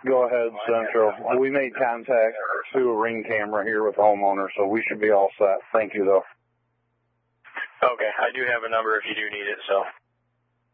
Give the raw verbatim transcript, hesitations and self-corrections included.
Go ahead, Central. We made contact through a Ring camera here with the homeowner, so we should be all set. Thank you, though. Okay, I do have a number if you do need it, so